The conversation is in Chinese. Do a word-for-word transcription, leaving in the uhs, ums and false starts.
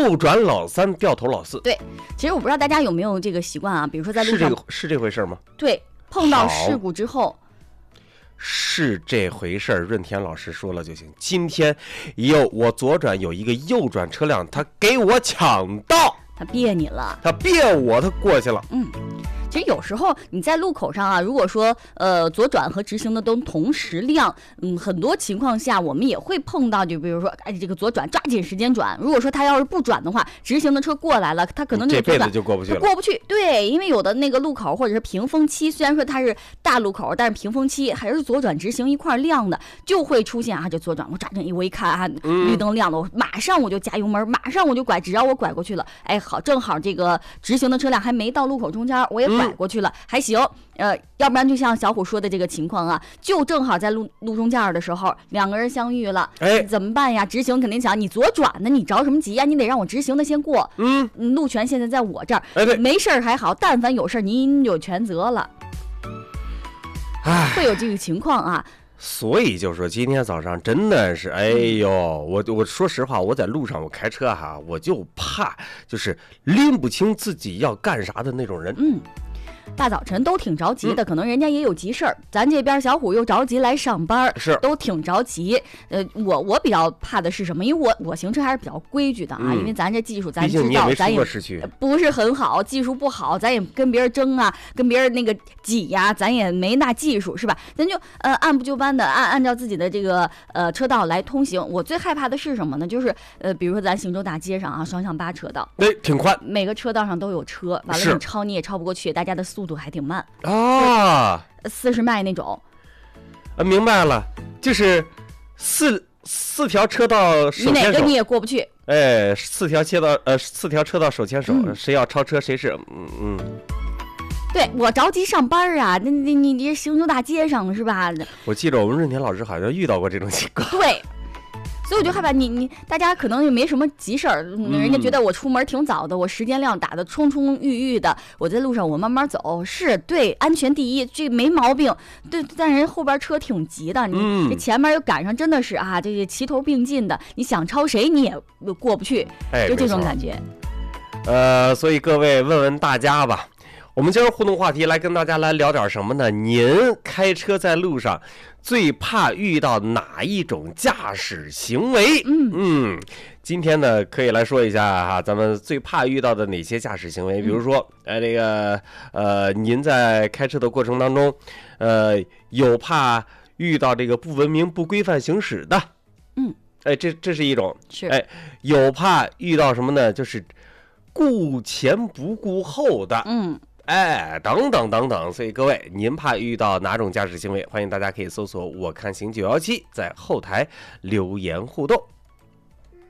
右转老三，掉头老四。 对，其实我不知道大家有没有这个习惯啊，比如说在路上， 是这个是这回事吗？ 对，碰到事故之后。 是这回事儿，润田老师说了就行。今天有我左转有一个右转车辆，他给我抢道， 他别你了， 他别我，他过去了。 嗯。其实有时候你在路口上啊，如果说呃左转和直行的都同时亮，嗯，很多情况下我们也会碰到，就比如说哎这个左转抓紧时间转，如果说他要是不转的话，直行的车过来了，他可能这个左转这辈子就过不去了， 过不去。对，因为有的那个路口或者是屏风期，虽然说它是大路口，但是屏风期还是左转直行一块亮的，就会出现啊这左转我抓紧，我一看啊绿灯亮了，我马上我就加油门，马上我就拐，只要我拐过去了，哎好，正好这个直行的车辆还没到路口中间，我也拐。拐过去了还行，呃，要不然就像小虎说的这个情况啊，就正好在路路中间的时候，两个人相遇了，哎，怎么办呀？直行肯定想你左转呢，你着什么急呀？你得让我直行的先过，嗯，路权现在在我这儿，哎，对，没事儿还好，但凡有事儿您有全责了，哎，会有这个情况啊。 所以就说今天早上真的是，哎呦，我我说实话，我在路上我开车哈，我就怕就是拎不清自己要干啥的那种人。 嗯。大早晨都挺着急的，可能人家也有急事儿，咱这边小虎又着急来上班， 是都挺着急。呃，我我比较怕的是什么？因为我我行车还是比较规矩的啊，嗯、因为咱这技术咱知道，咱也不是很好，技术不好，咱也跟别人争啊，跟别人那个挤呀，咱也没那技术，是吧？咱就呃按部就班的按按照自己的这个呃车道来通行。我最害怕的是什么呢？就是呃，比如说咱行舟大街上啊，双向八车道， 对，挺宽， 每个车道上都有车，完了你超你也超不过去，大家的速度还挺慢啊， 四十迈那种。 啊，明白了，就是四四条车道手牵手， 你哪个你也过不去。 哎，四条车道呃，四条车道手牵手，嗯、谁要超车谁是嗯嗯。 对，我着急上班啊，那你你你行舟大街上是吧？ 我记着我们润田老师好像遇到过这种情况。 对。所以我就害怕你你大家可能也没什么急事儿，人家觉得我出门挺早的，我时间量打得充充裕裕的，我在路上我慢慢走，是对安全第一，这没毛病。对，但人后边车挺急的，你这前面又赶上，真的是啊，这齐头并进的，你想超谁你也过不去，就这种感觉。 呃，所以各位问问大家吧。我们今儿互动话题来跟大家来聊点什么呢？您开车在路上最怕遇到哪一种驾驶行为？嗯嗯，今天呢可以来说一下哈，咱们最怕遇到的哪些驾驶行为？比如说，哎，这个呃，您在开车的过程当中，呃，有怕遇到这个不文明、不规范行驶的， 嗯， 哎，这这是一种， 是， 哎，有怕遇到什么呢？就是顾前不顾后的， 嗯。 哎，等等等等，所以各位，您怕遇到哪种驾驶行为？欢迎大家可以搜索“我看行九一七”在后台留言互动。